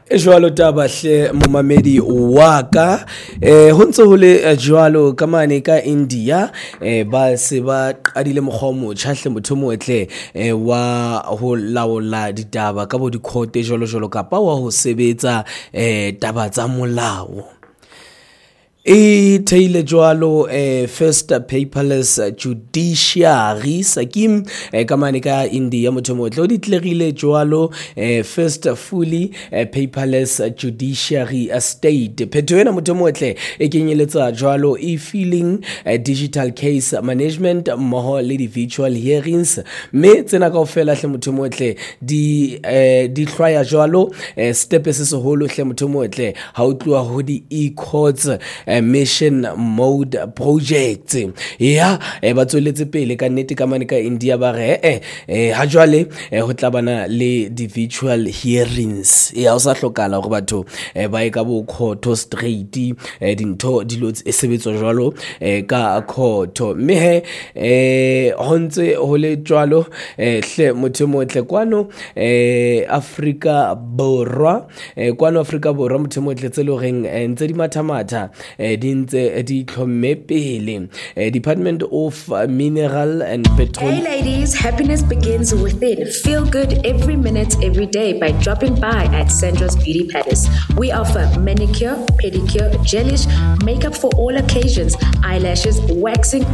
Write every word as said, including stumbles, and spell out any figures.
e jwalo taba hle momamedi wa ka eh ho ntse ho le jwalo ka mane ka India eh ba se ba qadile mokgwa motjha hle motho motle eh wa ho laola ditaba ka bo di court jolo jolo kapa wa ho sebetsa eh taba tsa molao. E theile jwalo eh, first paperless judiciary sakim eh, ka mane ka India motho motle o ditlerile jwalo eh, first fully eh, paperless judiciary state. Phetho ena motho motle e kenyeletsa jwalo e filing eh, digital case management mmoho le di virtual hearings me tsena kaofela hle motho motle di eh, di hlwaya jwalo eh, step se seholo hle motho motle ha o tluwa ho di e-courts eh, mission mode project ya e ba tsweletse pele ka nnete ka mane ka India ba re eh eh ha jwale ho tlabana le di virtual hearings ya o sa hlokala hore batho ba e ka bo court straight dintho dilo e sebetswa jwalo ka court mme he eh hontse ho le jwalo hle motho motle kwano eh Afrika Borwa kwano Afrika Borwa motho motle tselo reng ntse di mathamatha di Department of Mineral and Petrol. Hey ladies, happiness begins within. Feel good every minute, every day by dropping by at Sandra's Beauty Palace. We offer manicure, pedicure, gelish, makeup for all occasions, eyelashes, waxing,